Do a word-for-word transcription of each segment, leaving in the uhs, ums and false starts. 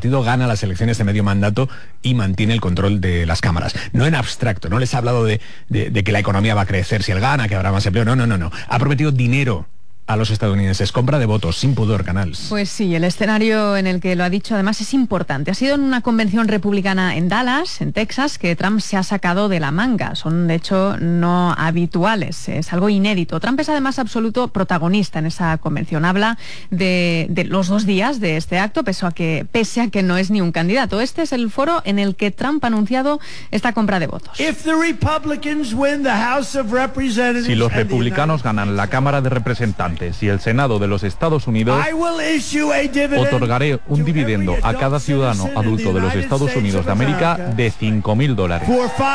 partido gana las elecciones de medio mandato y mantiene el control de las cámaras. No en abstracto, no les ha hablado de, de, de que la economía va a crecer si él gana, que habrá más empleo, no, no, no, no. Ha prometido dinero a los estadounidenses, compra de votos, sin pudor, Canals. Pues sí, el escenario en el que lo ha dicho además es importante. Ha sido en una convención republicana en Dallas, en Texas, que Trump se ha sacado de la manga. Son, de hecho, no habituales, es algo inédito. Trump es además absoluto protagonista en esa convención. Habla de, de los dos días de este acto, pese a, que, pese a que no es ni un candidato. Este es el foro en el que Trump ha anunciado esta compra de votos. Si los republicanos ganan la Cámara de Representantes y el Senado de los Estados Unidos, otorgaré un dividendo a cada ciudadano adulto de los Estados Unidos de América de cinco mil dólares.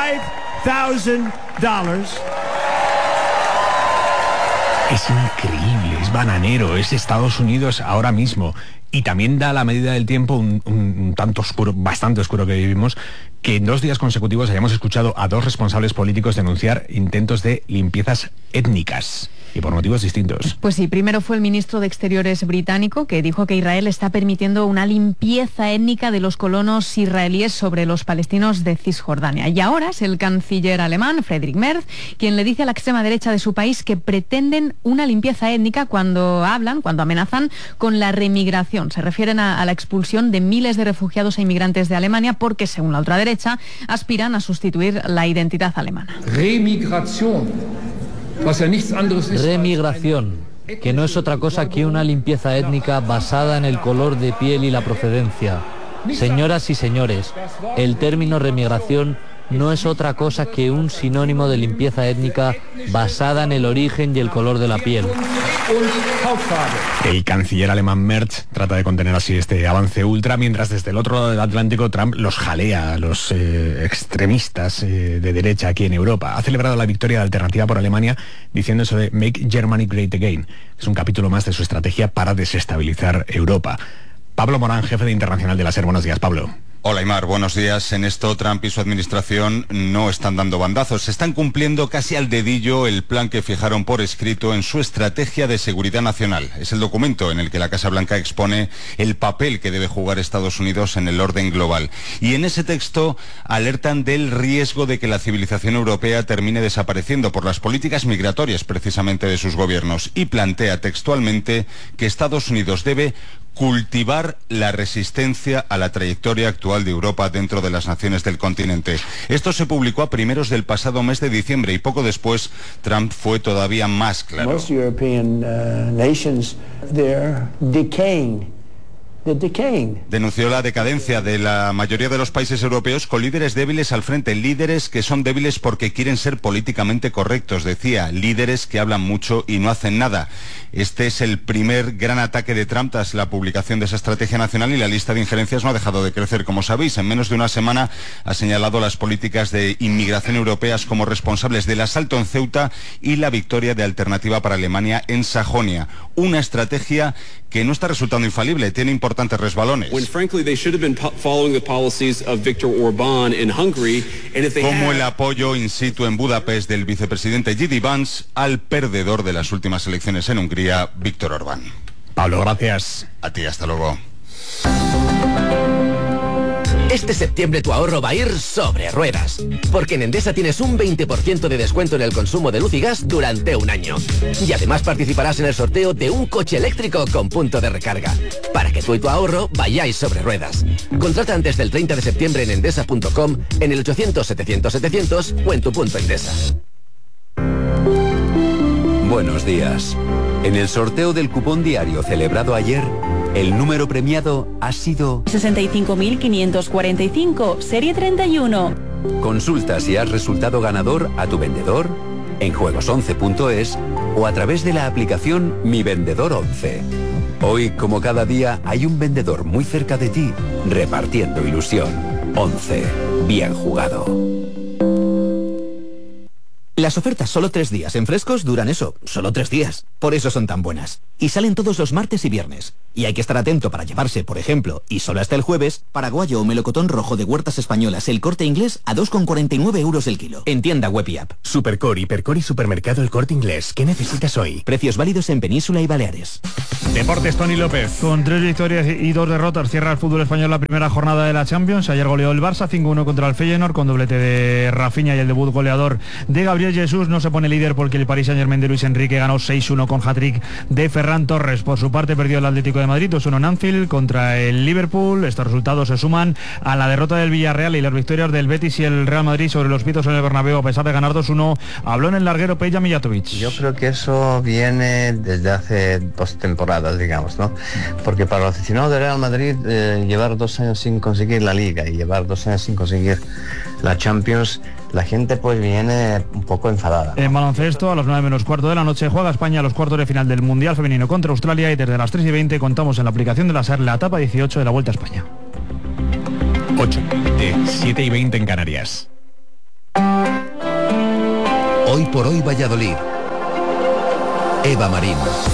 Es increíble, es bananero, es Estados Unidos ahora mismo. Y también da a la medida del tiempo un, un, un tanto oscuro, bastante oscuro que vivimos, que en dos días consecutivos hayamos escuchado a dos responsables políticos denunciar intentos de limpiezas étnicas. Y por motivos distintos. Pues sí, primero fue el ministro de Exteriores británico, que dijo que Israel está permitiendo una limpieza étnica de los colonos israelíes sobre los palestinos de Cisjordania. Y ahora es el canciller alemán, Friedrich Merz, quien le dice a la extrema derecha de su país que pretenden una limpieza étnica cuando hablan, cuando amenazan con la remigración. Se refieren a, a la expulsión de miles de refugiados e inmigrantes de Alemania porque, según la ultraderecha, aspiran a sustituir la identidad alemana. Remigración. Remigración, que no es otra cosa que una limpieza étnica basada en el color de piel y la procedencia. Señoras y señores, el término remigración no es otra cosa que un sinónimo de limpieza étnica basada en el origen y el color de la piel. El canciller alemán Merz trata de contener así este avance ultra, mientras desde el otro lado del Atlántico Trump los jalea a los eh, extremistas eh, de derecha aquí en Europa. Ha celebrado la victoria de Alternativa por Alemania diciendo eso de Make Germany Great Again. Es un capítulo más de su estrategia para desestabilizar Europa. Pablo Morán, jefe de Internacional de la SER. Buenos días, Pablo. Hola, Aimar, buenos días. En esto, Trump y su administración no están dando bandazos. Están cumpliendo casi al dedillo el plan que fijaron por escrito en su estrategia de seguridad nacional. Es el documento en el que la Casa Blanca expone el papel que debe jugar Estados Unidos en el orden global. Y en ese texto alertan del riesgo de que la civilización europea termine desapareciendo por las políticas migratorias precisamente de sus gobiernos. Y plantea textualmente que Estados Unidos debe cultivar la resistencia a la trayectoria actual de Europa dentro de las naciones del continente. Esto se publicó a primeros del pasado mes de diciembre y poco después Trump fue todavía más claro. Most European uh, nations, they're decaying. Denunció la decadencia de la mayoría de los países europeos con líderes débiles al frente, líderes que son débiles porque quieren ser políticamente correctos, decía, líderes que hablan mucho y no hacen nada. Este es el primer gran ataque de Trump tras la publicación de esa estrategia nacional y la lista de injerencias no ha dejado de crecer, como sabéis. En menos de una semana ha señalado las políticas de inmigración europeas como responsables del asalto en Ceuta y la victoria de Alternativa para Alemania en Sajonia. Una estrategia que no está resultando infalible, tiene importantes resbalones. Como el apoyo in situ en Budapest del vicepresidente J D Vance al perdedor de las últimas elecciones en Hungría, Viktor Orbán. Pablo, gracias. A ti, hasta luego. Este septiembre tu ahorro va a ir sobre ruedas, porque en Endesa tienes un veinte por ciento de descuento en el consumo de luz y gas durante un año. Y además participarás en el sorteo de un coche eléctrico con punto de recarga, para que tú y tu ahorro vayáis sobre ruedas. Contrata antes del treinta de septiembre en endesa punto com, en el ochocientos setecientos setecientos o en tu punto Endesa. Buenos días. En el sorteo del cupón diario celebrado ayer, el número premiado ha sido sesenta y cinco mil quinientos cuarenta y cinco, serie treinta y uno. Consulta si has resultado ganador a tu vendedor, en juegos once punto es o a través de la aplicación Mi Vendedor once. Hoy, como cada día, hay un vendedor muy cerca de ti, repartiendo ilusión. once. Bien jugado. Las ofertas solo tres días en Frescos duran eso, solo tres días. Por eso son tan buenas. y salen todos los martes y viernes. Y hay que estar atento para llevarse, por ejemplo, y solo hasta el jueves, paraguayo o melocotón rojo de Huertas Españolas El Corte Inglés a dos con cuarenta y nueve euros el kilo. En tienda web y app. Supercore, Hipercore y Supermercado El Corte Inglés. ¿Qué necesitas hoy? Precios válidos en Península y Baleares. Deportes, Tony López. Con tres victorias y dos derrotas cierra el fútbol español la primera jornada de la Champions. Ayer goleó el Barça cinco uno contra el Feyenoord con doblete de Rafinha y el debut goleador de Gabriel Jesús. No se pone líder porque el Paris Saint-Germain de Luis Enrique ganó seis uno con hat-trick de Ferran Torres. Por su parte perdió el Atlético de Madrid dos uno en Anfield contra el Liverpool. Estos resultados se suman a la derrota del Villarreal y las victorias del Betis y el Real Madrid sobre los pitos en el Bernabéu a pesar de ganar dos uno. Habló en el larguero Peja Mijatovic. Yo creo que eso viene desde hace dos temporadas, digamos, ¿no? Porque para los aficionados del Real Madrid eh, llevar dos años sin conseguir la Liga y llevar dos años sin conseguir la Champions, la gente pues viene un poco enfadada, ¿no? En baloncesto, a las nueve menos cuarto de la noche, juega España los cuartos de final del Mundial Femenino contra Australia y desde las tres y veinte contamos en la aplicación de la SER la etapa dieciocho de la Vuelta a España. ocho, siete y veinte en Canarias. Hoy por hoy Valladolid. Eva Marín.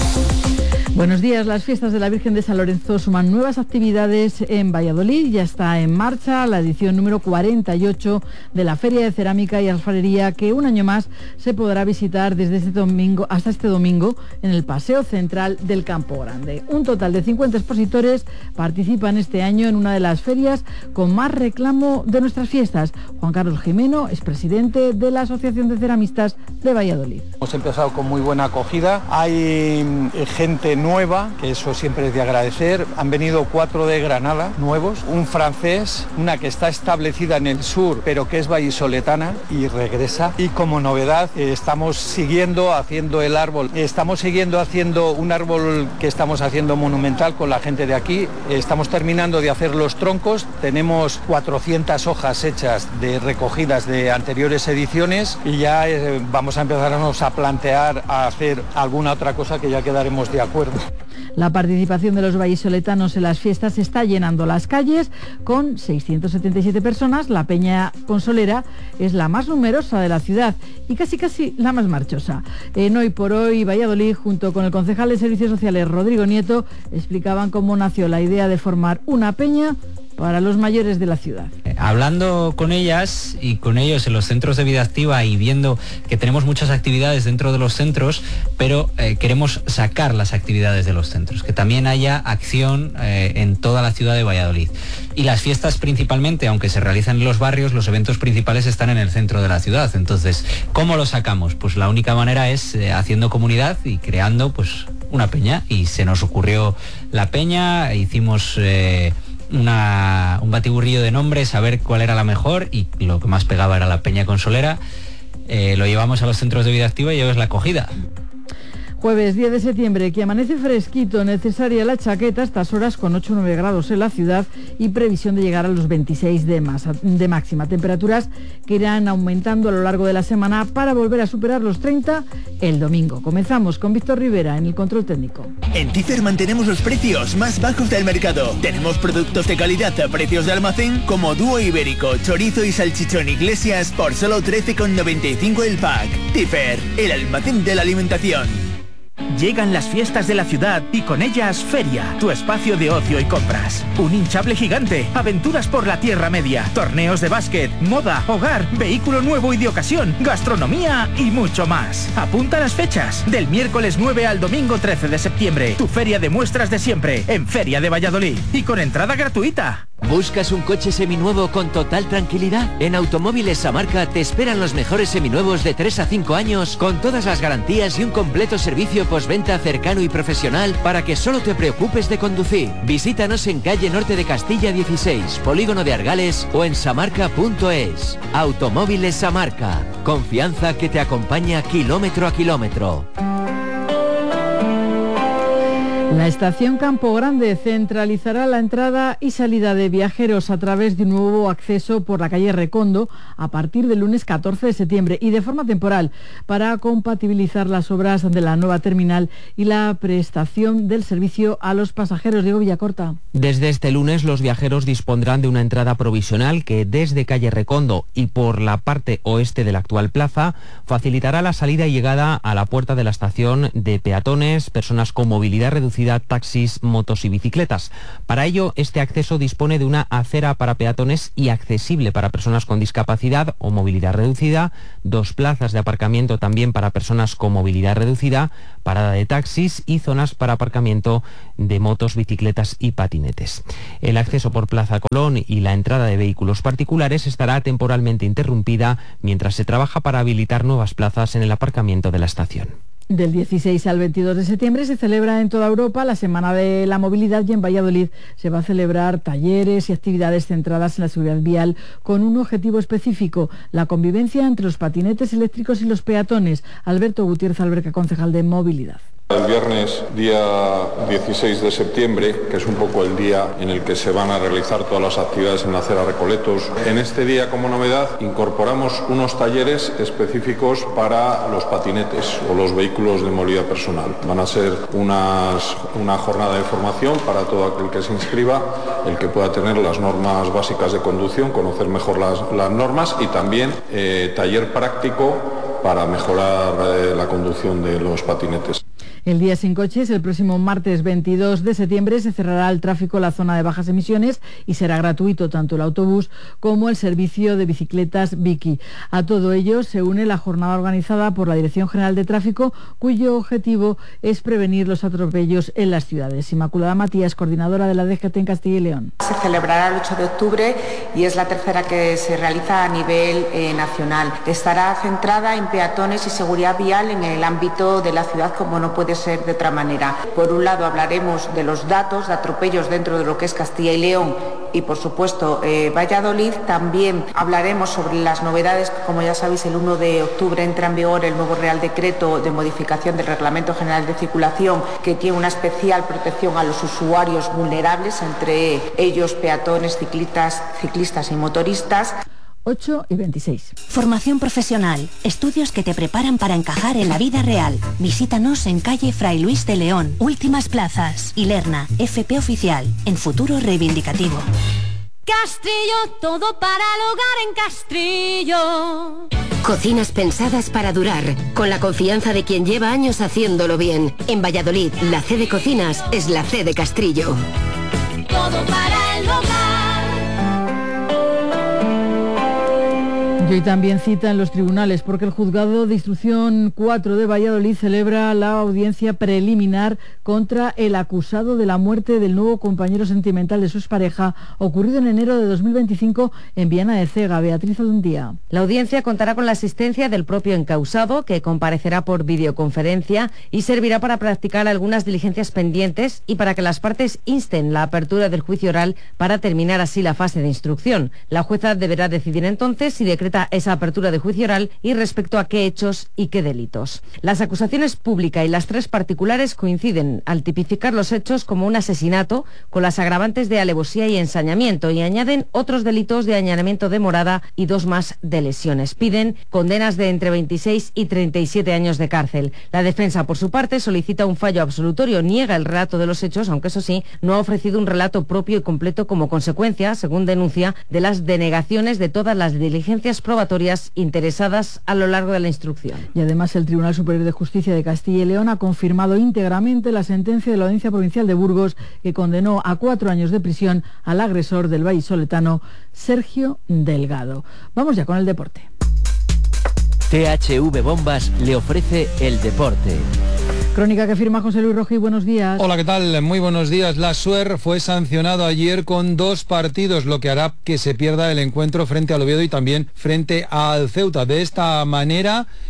Buenos días. Las fiestas de la Virgen de San Lorenzo suman nuevas actividades en Valladolid. Ya está en marcha la edición número cuarenta y ocho de la Feria de Cerámica y Alfarería, que un año más se podrá visitar desde este domingo hasta este domingo en el Paseo Central del Campo Grande. Un total de cincuenta expositores participan este año en una de las ferias con más reclamo de nuestras fiestas. Juan Carlos Jimeno es presidente de la Asociación de Ceramistas de Valladolid. Hemos empezado con muy buena acogida. Hay gente nueva, que eso siempre es de agradecer. Han venido cuatro de Granada nuevos, un francés, una que está establecida en el sur pero que es vallisoletana y regresa. Y como novedad eh, estamos siguiendo haciendo el árbol, estamos siguiendo haciendo un árbol que estamos haciendo monumental con la gente de aquí. Estamos terminando de hacer los troncos, tenemos cuatrocientas hojas hechas de recogidas de anteriores ediciones y ya eh, vamos a empezarnos a plantear a hacer alguna otra cosa que ya quedaremos de acuerdo. La participación de los vallisoletanos en las fiestas está llenando las calles con seiscientas setenta y siete personas. La Peña Consolera es la más numerosa de la ciudad y casi casi la más marchosa. En Hoy por Hoy Valladolid, junto con el concejal de Servicios Sociales Rodrigo Nieto, explicaban cómo nació la idea de formar una peña para los mayores de la ciudad. Hablando con ellas y con ellos en los centros de vida activa y viendo que tenemos muchas actividades dentro de los centros, pero eh, queremos sacar las actividades de los centros, que también haya acción eh, en toda la ciudad de Valladolid. Y las fiestas principalmente, aunque se realizan en los barrios, los eventos principales están en el centro de la ciudad. Entonces, ¿cómo lo sacamos? Pues la única manera es eh, haciendo comunidad y creando pues una peña. Y se nos ocurrió la peña, hicimos... Eh, Una, un batiburrillo de nombres, a ver cuál era la mejor, y lo que más pegaba era la Peña Consolera. Eh, lo llevamos a los centros de vida activa y hoy es la acogida. Jueves diez de septiembre, que amanece fresquito, necesaria la chaqueta a estas horas con ocho o nueve grados en la ciudad y previsión de llegar a los veintiséis de, masa, de máxima. Temperaturas que irán aumentando a lo largo de la semana para volver a superar los treinta el domingo. Comenzamos con Víctor Rivera en el control técnico. En Tifer mantenemos los precios más bajos del mercado. Tenemos productos de calidad a precios de almacén como dúo ibérico, chorizo y salchichón Iglesias por solo trece con noventa y cinco el pack. Tifer, el almacén de la alimentación. Llegan las fiestas de la ciudad y con ellas Feria, tu espacio de ocio y compras. Un hinchable gigante, aventuras por la Tierra Media, torneos de básquet, moda, hogar, vehículo nuevo y de ocasión, gastronomía y mucho más. Apunta las fechas, del miércoles nueve al domingo trece de septiembre. Tu feria de muestras de siempre, en Feria de Valladolid y con entrada gratuita. ¿Buscas un coche seminuevo con total tranquilidad? En Automóviles Samarca te esperan los mejores seminuevos de tres a cinco años con todas las garantías y un completo servicio postventa cercano y profesional para que solo te preocupes de conducir. Visítanos en calle Norte de Castilla dieciséis, Polígono de Argales o en samarca punto es. Automóviles Samarca. Confianza que te acompaña kilómetro a kilómetro. La estación Campo Grande centralizará la entrada y salida de viajeros a través de un nuevo acceso por la calle Recondo a partir del lunes catorce de septiembre y de forma temporal para compatibilizar las obras de la nueva terminal y la prestación del servicio a los pasajeros. Diego Villacorta. Desde este lunes los viajeros dispondrán de una entrada provisional que desde calle Recondo y por la parte oeste de la actual plaza facilitará la salida y llegada a la puerta de la estación de peatones, personas con movilidad reducida, taxis, motos y bicicletas. Para ello, este acceso dispone de una acera para peatones y accesible para personas con discapacidad o movilidad reducida, dos plazas de aparcamiento también para personas con movilidad reducida, parada de taxis y zonas para aparcamiento de motos, bicicletas y patinetes. El acceso por Plaza Colón y la entrada de vehículos particulares estará temporalmente interrumpida mientras se trabaja para habilitar nuevas plazas en el aparcamiento de la estación. Del dieciséis al veintidós de septiembre se celebra en toda Europa la Semana de la Movilidad y en Valladolid se va a celebrar talleres y actividades centradas en la seguridad vial con un objetivo específico, la convivencia entre los patinetes eléctricos y los peatones. Alberto Gutiérrez Alberca, concejal de Movilidad. El viernes, día dieciséis de septiembre, que es un poco el día en el que se van a realizar todas las actividades en la acera Recoletos. En este día, como novedad, incorporamos unos talleres específicos para los patinetes o los vehículos de movilidad personal. Van a ser unas, una jornada de formación para todo aquel que se inscriba, el que pueda tener las normas básicas de conducción, conocer mejor las, las normas y también eh, taller práctico para mejorar eh, la conducción de los patinetes. El día sin coches, el próximo martes veintidós de septiembre, se cerrará al tráfico la zona de bajas emisiones y será gratuito tanto el autobús como el servicio de bicicletas Biki. A todo ello se une la jornada organizada por la Dirección General de Tráfico, cuyo objetivo es prevenir los atropellos en las ciudades. Inmaculada Matías, coordinadora de la D G T en Castilla y León. Se celebrará el ocho de octubre y es la tercera que se realiza a nivel eh, nacional. Estará centrada en peatones y seguridad vial en el ámbito de la ciudad, como no puede ser de otra manera. Por un lado hablaremos de los datos de atropellos dentro de lo que es Castilla y León y por supuesto eh, Valladolid. También hablaremos sobre las novedades, como ya sabéis el uno de octubre entra en vigor el nuevo Real Decreto de modificación del Reglamento General de Circulación que tiene una especial protección a los usuarios vulnerables, entre ellos peatones, ciclistas, ciclistas y motoristas. ocho y veintiséis. Formación profesional, estudios que te preparan para encajar en la vida real. Visítanos en calle Fray Luis de León, últimas plazas. Ilerna, F P Oficial, en futuro reivindicativo. Castrillo, todo para el hogar en Castrillo. Cocinas pensadas para durar, con la confianza de quien lleva años haciéndolo bien. En Valladolid, la C de Cocinas es la C de Castrillo. Todo para el hogar. Y hoy también cita en los tribunales porque el Juzgado de Instrucción cuatro de Valladolid celebra la audiencia preliminar contra el acusado de la muerte del nuevo compañero sentimental de su expareja ocurrido en enero de dos mil veinticinco en Viana de Cega. Beatriz Aldundía. La audiencia contará con la asistencia del propio encausado, que comparecerá por videoconferencia y servirá para practicar algunas diligencias pendientes y para que las partes insten la apertura del juicio oral para terminar así la fase de instrucción. La jueza deberá decidir entonces si decreta esa apertura de juicio oral y respecto a qué hechos y qué delitos. Las acusaciones pública y las tres particulares coinciden al tipificar los hechos como un asesinato con las agravantes de alevosía y ensañamiento y añaden otros delitos de allanamiento de morada y dos más de lesiones. Piden condenas de entre veintiséis y treinta y siete años de cárcel. La defensa, por su parte, solicita un fallo absolutorio, niega el relato de los hechos, aunque eso sí, no ha ofrecido un relato propio y completo como consecuencia, según denuncia, de las denegaciones de todas las diligencias probatorias interesadas a lo largo de la instrucción. Y además el Tribunal Superior de Justicia de Castilla y León ha confirmado íntegramente la sentencia de la Audiencia Provincial de Burgos que condenó a cuatro años de prisión al agresor del vallisoletano Sergio Delgado. Vamos ya con el deporte. T H V Bombas le ofrece el deporte. Crónica que firma José Luis Rojí, buenos días. Hola, ¿qué tal? Muy buenos días. La Suer fue sancionado ayer con dos partidos, lo que hará que se pierda el encuentro frente al Oviedo y también frente al Ceuta. De esta manera,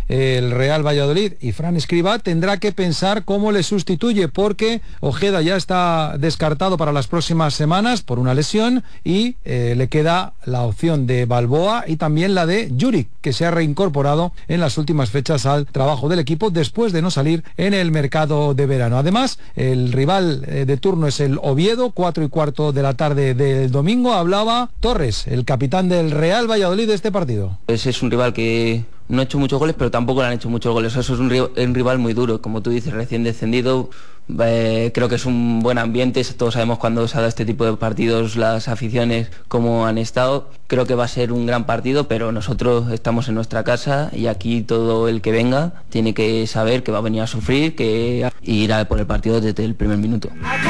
el Real Valladolid, y Fran Escribá tendrá que pensar cómo le sustituye, porque Ojeda ya está descartado para las próximas semanas por una lesión y eh, le queda la opción de Balboa y también la de Juric, que se ha reincorporado en las últimas fechas al trabajo del equipo después de no salir en el mercado de verano. Además, el rival eh, de turno es el Oviedo, cuatro y cuarto de la tarde del domingo. Hablaba Torres, el capitán del Real Valladolid de este partido. Ese es un rival que no ha hecho muchos goles, pero tampoco le han hecho muchos goles. Eso es un, un rival muy duro, como tú dices, recién descendido. Eh, creo que es un buen ambiente. Todos sabemos cuando se ha dado este tipo de partidos, las aficiones cómo han estado. Creo que va a ser un gran partido, pero nosotros estamos en nuestra casa y aquí todo el que venga tiene que saber que va a venir a sufrir, que ir a por el partido desde el primer minuto.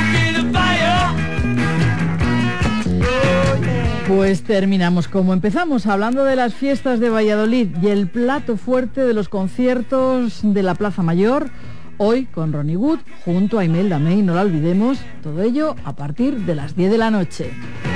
Pues terminamos como empezamos, hablando de las fiestas de Valladolid y el plato fuerte de los conciertos de la Plaza Mayor, hoy con Ronnie Wood junto a Imelda May, no la olvidemos, todo ello a partir de las diez de la noche.